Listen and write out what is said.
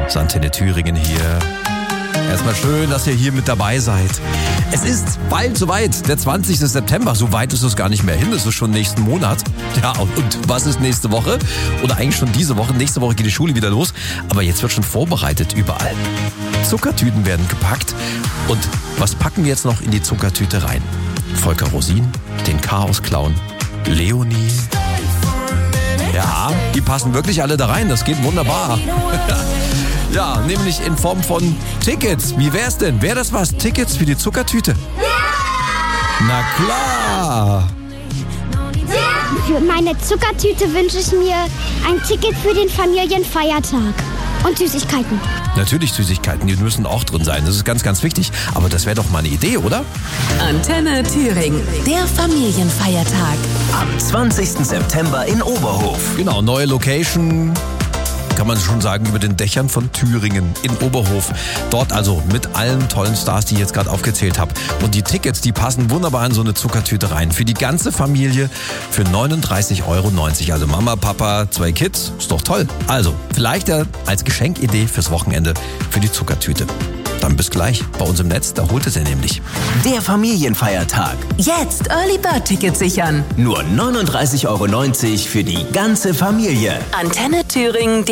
Antenne Thüringen hier. Erstmal schön, dass ihr hier mit dabei seid. Es ist bald soweit, der 20. September. So weit ist es gar nicht mehr hin, es ist schon nächsten Monat. Ja, und was ist nächste Woche? Oder eigentlich schon diese Woche. Nächste Woche geht die Schule wieder los. Aber jetzt wird schon vorbereitet überall. Zuckertüten werden gepackt. Und was packen wir jetzt noch in die Zuckertüte rein? Volker Rosin, den Chaos-Clown, Leonie. Ja, die passen wirklich alle da rein. Das geht wunderbar. Ja, nämlich in Form von Tickets. Wie wär's denn? Wäre das was? Tickets für die Zuckertüte? Ja! Na klar! Für meine Zuckertüte wünsche ich mir ein Ticket für den Familienfeiertag. Und Süßigkeiten. Natürlich Süßigkeiten, die müssen auch drin sein. Das ist ganz, ganz wichtig. Aber das wäre doch mal eine Idee, oder? Antenne Thüringen, der Familienfeiertag. Am 20. September in Oberhof. Genau, neue Location. Kann man schon sagen, über den Dächern von Thüringen in Oberhof. Dort also mit allen tollen Stars, die ich jetzt gerade aufgezählt habe. Und die Tickets, die passen wunderbar in so eine Zuckertüte rein. Für die ganze Familie für 39,90 €. Also Mama, Papa, 2 Kids. Ist doch toll. Also, vielleicht ja als Geschenkidee fürs Wochenende für die Zuckertüte. Dann bis gleich bei uns im Netz, da holt es ihr nämlich. Der Familienfeiertag. Jetzt Early Bird Tickets sichern. Nur 39,90 € für die ganze Familie. Antenne Thüringen.